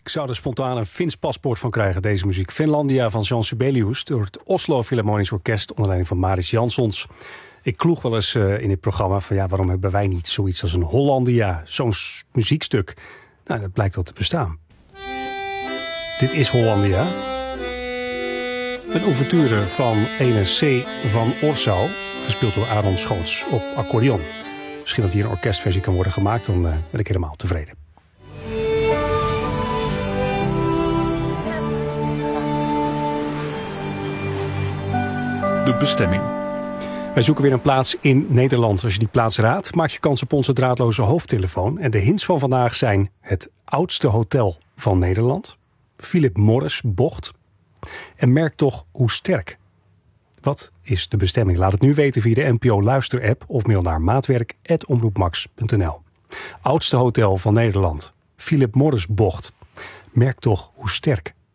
Ik zou er spontaan een Fins paspoort van krijgen, deze muziek. Finlandia van Jean Sibelius door het Oslo Philharmonisch Orkest onder leiding van Maris Jansons. Ik kloeg wel eens in dit programma van waarom hebben wij niet zoiets als een Hollandia, zo'n muziekstuk? Nou, dat blijkt wel te bestaan. Dit is Hollandia. Een ouverture van ene C. van Orsau, gespeeld door Aaron Schoots op accordeon. Misschien dat hier een orkestversie kan worden gemaakt, dan ben ik helemaal tevreden. De bestemming. Wij zoeken weer een plaats in Nederland. Als je die plaats raadt, maak je kans op onze draadloze hoofdtelefoon. En de hints van vandaag zijn het oudste hotel van Nederland, Philip Morris Bocht en merk toch hoe sterk. Wat is de bestemming? Laat het nu weten via de NPO Luister-app of mail naar maatwerk@omroepmax.nl. Oudste hotel van Nederland, Philip Morris Bocht. Merk toch hoe sterk.